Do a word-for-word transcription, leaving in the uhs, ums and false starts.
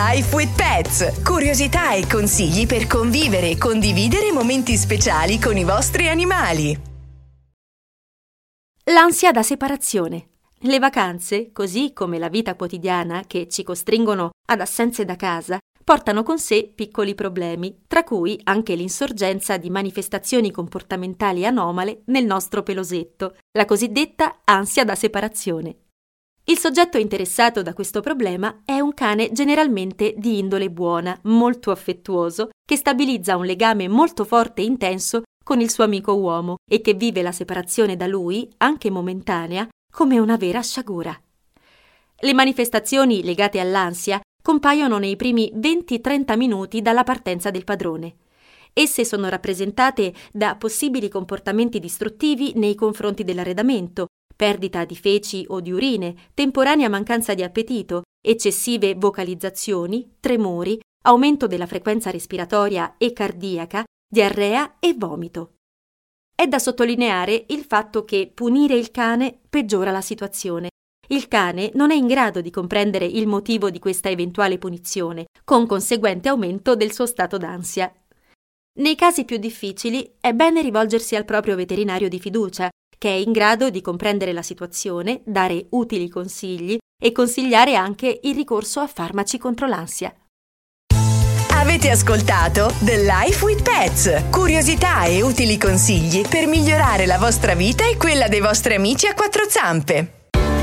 Life with Pets. Curiosità e consigli per convivere e condividere momenti speciali con i vostri animali. L'ansia da separazione. Le vacanze, così come la vita quotidiana che ci costringono ad assenze da casa, portano con sé piccoli problemi, tra cui anche l'insorgenza di manifestazioni comportamentali anomale nel nostro pelosetto, la cosiddetta ansia da separazione. Il soggetto interessato da questo problema è un cane generalmente di indole buona, molto affettuoso, che stabilizza un legame molto forte e intenso con il suo amico uomo e che vive la separazione da lui, anche momentanea, come una vera sciagura. Le manifestazioni legate all'ansia compaiono nei primi venti trenta minuti dalla partenza del padrone. Esse sono rappresentate da possibili comportamenti distruttivi nei confronti dell'arredamento, perdita di feci o di urine, temporanea mancanza di appetito, eccessive vocalizzazioni, tremori, aumento della frequenza respiratoria e cardiaca, diarrea e vomito. È da sottolineare il fatto che punire il cane peggiora la situazione. Il cane non è in grado di comprendere il motivo di questa eventuale punizione, con conseguente aumento del suo stato d'ansia. Nei casi più difficili è bene rivolgersi al proprio veterinario di fiducia, che è in grado di comprendere la situazione, dare utili consigli e consigliare anche il ricorso a farmaci contro l'ansia. Avete ascoltato The Life with Pets. Curiosità e utili consigli per migliorare la vostra vita e quella dei vostri amici a quattro zampe.